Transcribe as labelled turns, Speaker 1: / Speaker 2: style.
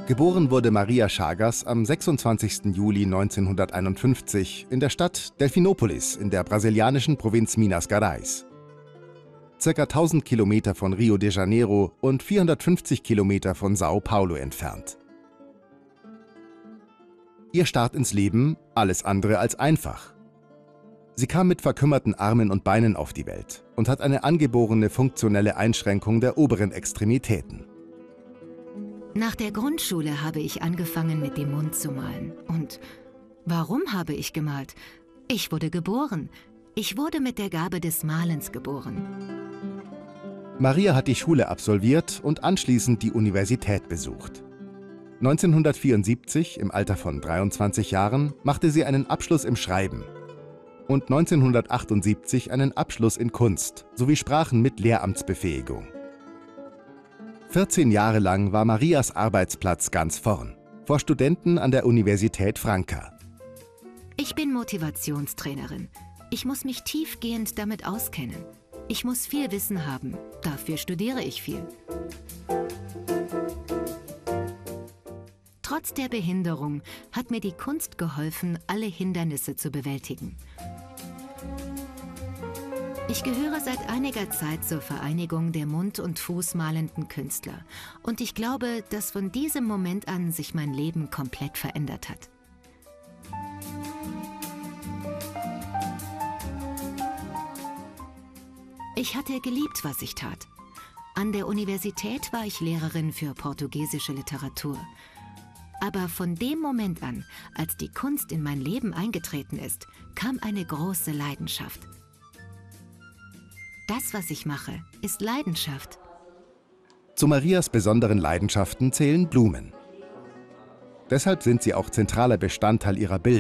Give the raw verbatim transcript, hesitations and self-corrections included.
Speaker 1: Geboren wurde Maria Chagas am sechsundzwanzigsten Juli neunzehnhunderteinundfünfzig in der Stadt Delfinopolis in der brasilianischen Provinz Minas Gerais. Circa tausend Kilometer von Rio de Janeiro und vierhundertfünfzig Kilometer von Sao Paulo entfernt. Ihr Start ins Leben alles andere als einfach. Sie kam mit verkümmerten Armen und Beinen auf die Welt und hat eine angeborene funktionelle Einschränkung der oberen Extremitäten.
Speaker 2: Nach der Grundschule habe ich angefangen, mit dem Mund zu malen. Und warum habe ich gemalt? Ich wurde geboren. Ich wurde mit der Gabe des Malens geboren.
Speaker 1: Maria hat die Schule absolviert und anschließend die Universität besucht. neunzehnhundertvierundsiebzig, im Alter von dreiundzwanzig Jahren, machte sie einen Abschluss im Schreiben und neunzehnhundertachtundsiebzig einen Abschluss in Kunst sowie Sprachen mit Lehramtsbefähigung. vierzehn Jahre lang war Marias Arbeitsplatz ganz vorn, vor Studenten an der Universität Franca.
Speaker 2: Ich bin Motivationstrainerin. Ich muss mich tiefgehend damit auskennen. Ich muss viel Wissen haben. Dafür studiere ich viel. Trotz der Behinderung hat mir die Kunst geholfen, alle Hindernisse zu bewältigen. Ich gehöre seit einiger Zeit zur Vereinigung der Mund- und Fußmalenden Künstler. Und ich glaube, dass von diesem Moment an sich mein Leben komplett verändert hat. Ich hatte geliebt, was ich tat. An der Universität war ich Lehrerin für portugiesische Literatur. Aber von dem Moment an, als die Kunst in mein Leben eingetreten ist, kam eine große Leidenschaft. Das, was ich mache, ist Leidenschaft.
Speaker 1: Zu Marias besonderen Leidenschaften zählen Blumen. Deshalb sind sie auch zentraler Bestandteil ihrer Bilder.